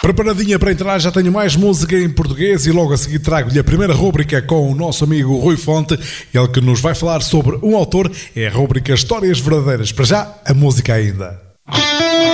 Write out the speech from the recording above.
Preparadinha para entrar, já tenho mais música em português e logo a seguir trago-lhe a primeira rúbrica com o nosso amigo Rui Fonte, ele que nos vai falar sobre um autor, é a rúbrica Histórias Verdadeiras. Para já, a música ainda.